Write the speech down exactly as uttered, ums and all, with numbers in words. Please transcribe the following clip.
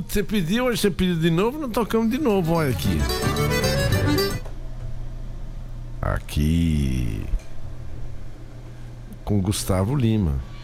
você pediu, hoje você pediu de novo, nós tocamos de novo, olha aqui. Aqui. Com Gustavo Lima.